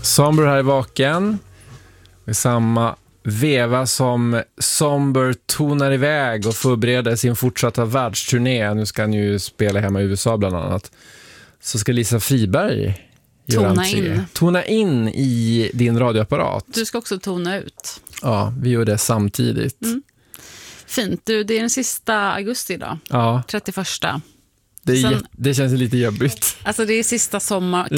Somber här är vaken. I samma veva som Somber tonar iväg och förbereder sin fortsatta världsturné. Nu ska han ju spela hemma i USA bland annat. Så ska Lisa Friberg tona in i din radioapparat. Du ska också tona ut. Ja, vi gör det samtidigt. Fint. Du, det är den sista augusti idag. Ja. 31. Det känns lite jobbigt. Alltså det är sista sommar...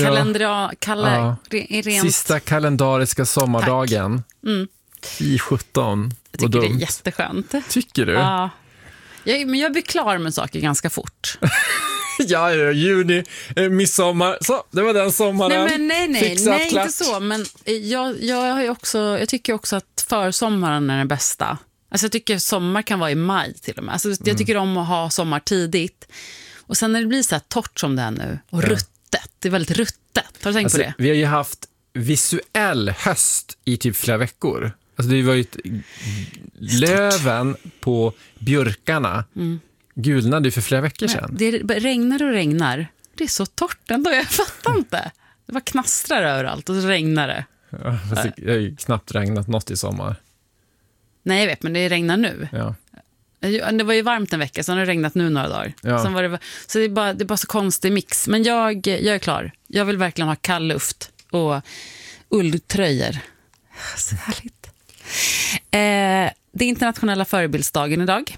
Sista kalendariska sommardagen. I 17. Jag tycker det är jätteskönt. Tycker du? Ja. Men jag blir klar med saker ganska fort. Ja, juni, midsommar. Så, det var den sommaren. Nej, inte så. Men jag tycker också att försommaren är den bästa. Alltså jag tycker sommar kan vara i maj till och med. Alltså jag tycker om att ha sommar tidigt. Och sen när det blir så här torrt som det är nu och ruttet, det är väldigt ruttet. Har du tänkt på det? Vi har ju haft visuell höst i typ flera veckor. Alltså det var ju löven på björkarna gulnade för flera veckor sedan. Det regnar och regnar. Det är så torrt ändå, jag fattar inte. Det var knastrar överallt och så regnar det. Ja, det har ju knappt regnat något i sommar. Nej, jag vet, men det regnar nu. Ja. Det var ju varmt en vecka, så har det regnat nu några dagar. Ja. Sen var det, så det är bara så konstig mix. Men jag är klar. Jag vill verkligen ha kall luft och ulltröjor. Så härligt. Det är internationella förebildsdagen idag.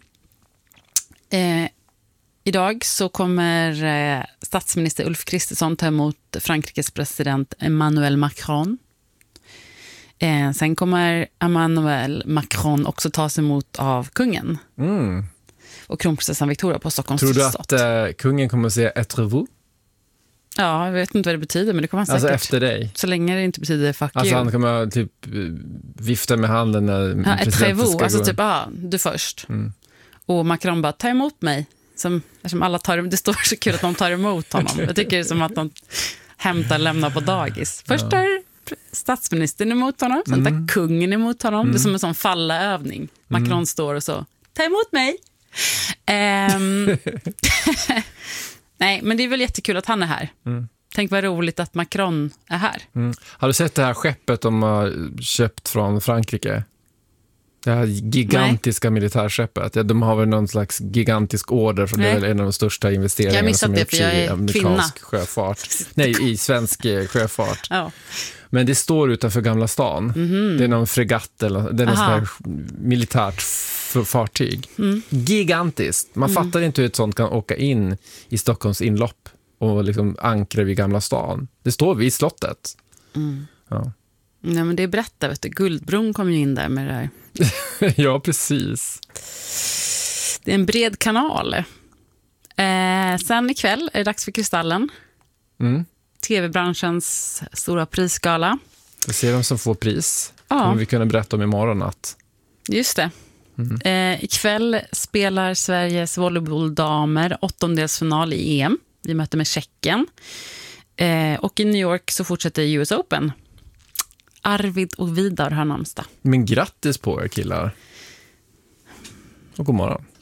Idag så kommer statsminister Ulf Kristersson ta emot Frankrikes president Emmanuel Macron. Sen kommer Emmanuel Macron också tas emot av kungen. Och kronprinsessan Victoria på Stockholms slott. Tror du att kungen kommer att säga ett revu? Ja, jag vet inte vad det betyder, men det kommer han säkert. Alltså efter dig? Så länge det inte betyder fuck alltså you. Han kommer typ vifta med handen när ett revu, ska alltså gå. typ, du först. Och Macron bara, ta emot mig. Eftersom alla det står så kul att de tar emot honom. Jag tycker det är som att de lämnar på dagis. Först tar statsministern emot honom, sen tar kungen emot honom. Det är som en sån fallaövning. Macron står och så, ta emot mig. Nej, men det är väl jättekul att han är här. Tänk vad roligt att Macron är här. Har du sett det här skeppet de har köpt från Frankrike? Det här gigantiska militärskeppet. Ja, de har väl någon slags gigantisk order, för det är en av de största investeringarna som gjorts i amerikansk sjöfart. Nej, i svensk sjöfart. Ja. Men det står utanför Gamla stan. Det är någon fregatt eller det är något sånt här militärt fartyg. Gigantiskt. Man fattar inte hur ett sånt kan åka in i Stockholms inlopp och liksom ankra vid Gamla stan. Det står vid slottet. Ja. Nej, men det är brett där, vet du. Guldbron kom ju in där med det här. Ja, precis. Det är en bred kanal. Sen ikväll är det dags för Kristallen. TV-branschens stora prisgala. Vi ser de som får pris. Ja. Kommer vi kunna berätta om imorgon natt. Just det. Ikväll spelar Sveriges volleybolldamer 8-delsfinal i EM. Vi möter med Tjeckien. Och i New York så fortsätter US Open. Arvid och Vidar har namnsdag. Men grattis på er killar. Och god morgon.